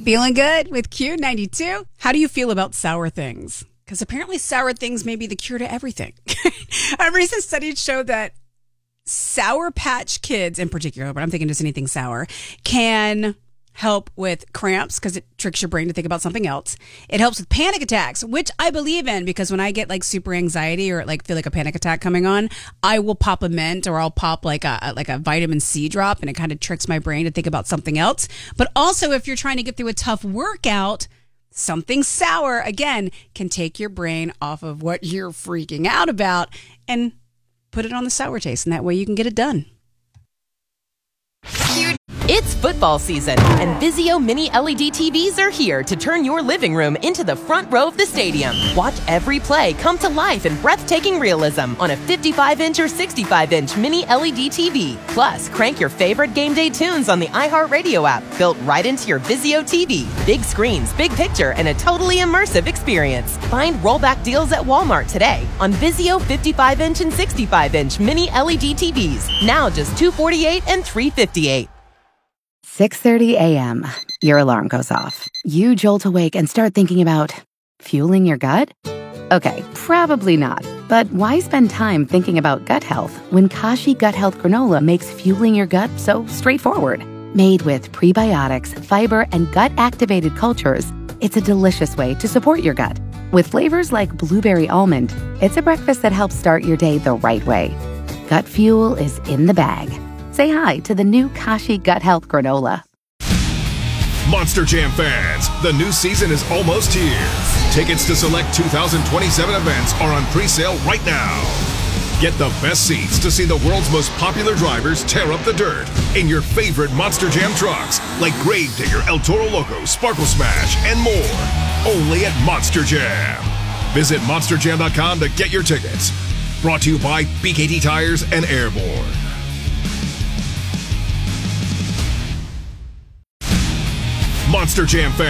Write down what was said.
Feeling good with Q92? How do you feel about sour things? Because apparently sour things may be the cure to everything. A recent study showed that Sour Patch Kids in particular, but I'm thinking just anything sour, can help with cramps because it tricks your brain to think about something else. It helps with panic attacks, which I believe in because when I get like super anxiety or like feel like a panic attack coming on, I will pop a mint or I'll pop like a vitamin C drop, and it kind of tricks my brain to think about something else. But also if you're trying to get through a tough workout, something sour, again, can take your brain off of what you're freaking out about and put it on the sour taste, and that way you can get it done. It's football season, and Vizio Mini LED TVs are here to turn your living room into the front row of the stadium. Watch every play come to life in breathtaking realism on a 55-inch or 65-inch Mini LED TV. Plus, crank your favorite game day tunes on the iHeartRadio app, built right into your Vizio TV. Big screens, big picture, and a totally immersive experience. Find rollback deals at Walmart today on Vizio 55-inch and 65-inch Mini LED TVs. Now just $248 and $358. 6:30 a.m. Your alarm goes off. You jolt awake and start thinking about fueling your gut? Okay, probably not. But why spend time thinking about gut health when Kashi Gut Health Granola makes fueling your gut so straightforward? Made with prebiotics, fiber, and gut-activated cultures, it's a delicious way to support your gut. With flavors like blueberry almond, it's a breakfast that helps start your day the right way. Gut fuel is in the bag. Say hi to the new Kashi Gut Health Granola. Monster Jam fans, the new season is almost here. Tickets to select 2027 events are on pre-sale right now. Get the best seats to see the world's most popular drivers tear up the dirt in your favorite Monster Jam trucks, like Gravedigger, El Toro Loco, Sparkle Smash, and more. Only at Monster Jam. Visit monsterjam.com to get your tickets. Brought to you by BKT Tires and Airborne. Monster Jam fans.